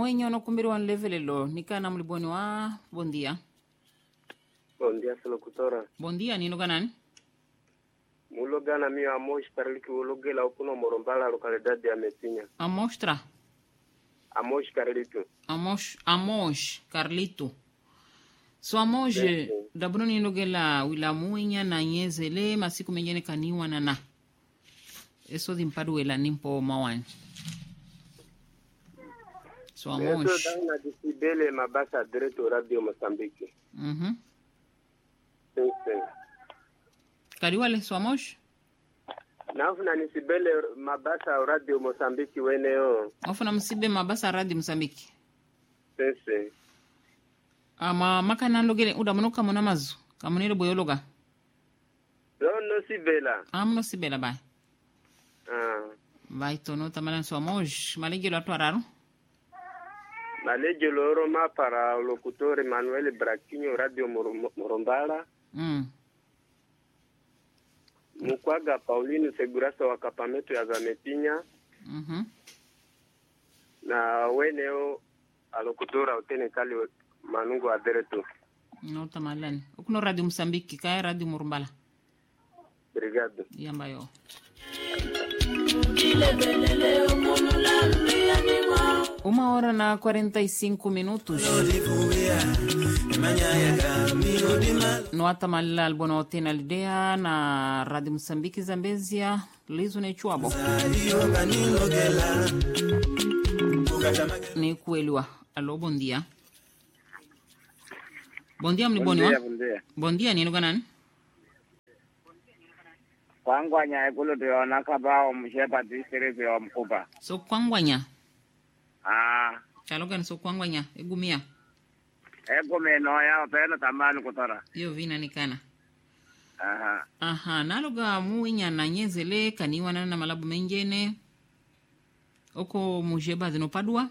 mwenye no kumbiri wan levelelo nikana mliboni wa bom dia. Bom dia, locutora. Bom dia, nino ganani? Mulogana mi Amos Carlito ulogela ukuno Morombala localidade ya Metinha. Amostra. Amos Carlito. Amos Carlito. So Amos da Bruni logela wilamuinya na nyezele masiku mengine kaniwa na. Eso dimpaduela nimpo mawani. So Amos. Eso dana disibele mabasa direto Radio Mozambique. Sim. Kariwale so Amos? Nafuna nisibele mabasa Radio Mozambique weneo. Ofuna msibe mabasa Radio Mozambique. Sim. Ama makana logele udamunuka muna mazu. Kamunire boyologa. No sibela. Amno sibela bai. Vai tono tamana so Amos, malege lo atwararo. Malege lo Roma para locutore Manuel Braquinho Radio Morombala. Mukwaga Paulino Segurasa wa Kapameto ya Zametinha. Na weneo alokutora utene kali manungu adereto. No tamalani. Ukuno Radio Mozambique kaya Radio Morombala. Obrigado. Yamba yo. Uma hora na 45 minutos. No atamalla albono tena lidea na Radio Mozambique Zambezia lizo ne chuabo. Ni kuelwa. Alo, bom dia. Bom dia mliboni wa? Bom dia nino ganani? Kwangwanya ekulo tuona kabao mshepa district ya Mkuba. So kwangwanya? Chalogan so kwangwanya egumia. Egumeno ya peno tamani kutora. Yo vina nikana. Naloga muinya na nyezele kaniwa na malabu mengene. Oko mujeba zino padua?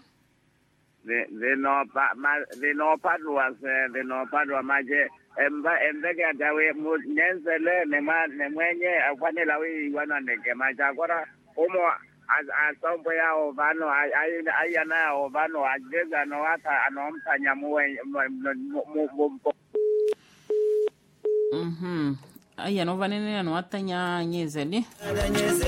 Zino padua maje. Embege atawe nyenzele nemwenye akwanela wi wanandeke machakora umo asombo ya ovano ayana ya ovano ajeza no hata anomtanya muwe aya no vanene no atanya nyezele